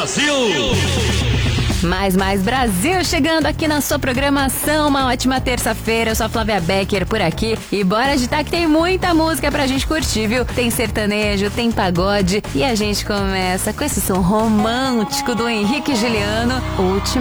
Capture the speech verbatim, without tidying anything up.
Brasil! Mais, mais Brasil chegando aqui na sua programação. Uma ótima terça-feira. Eu sou a Flávia Becker por aqui. E bora agitar que tem muita música pra gente curtir, viu? Tem sertanejo, tem pagode. E a gente começa com esse som romântico do Henrique e Juliano. Última